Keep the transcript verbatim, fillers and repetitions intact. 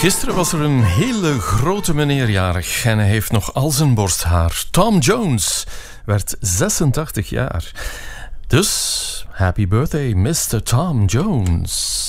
Gisteren was er een hele grote meneer jarig en hij heeft nog al zijn borsthaar. Tom Jones werd zesentachtig jaar. Dus, happy birthday, mister Tom Jones.